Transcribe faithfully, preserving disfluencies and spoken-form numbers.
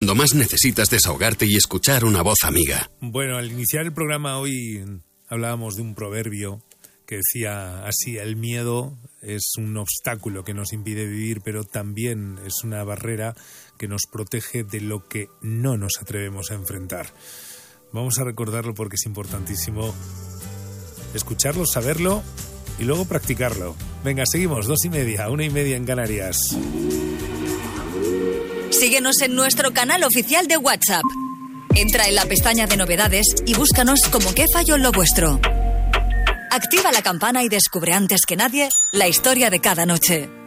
cuando más necesitas desahogarte y escuchar una voz amiga. Bueno, al iniciar el programa hoy hablábamos de un proverbio que decía así: el miedo es un obstáculo que nos impide vivir, pero también es una barrera que nos protege de lo que no nos atrevemos a enfrentar. Vamos a recordarlo porque es importantísimo escucharlo, saberlo y luego practicarlo. Venga, seguimos, dos y media, una y media en Canarias. Síguenos en nuestro canal oficial de WhatsApp. Entra en la pestaña de novedades y búscanos como Qué Falló en Lo Vuestro. Activa la campana y descubre antes que nadie la historia de cada noche.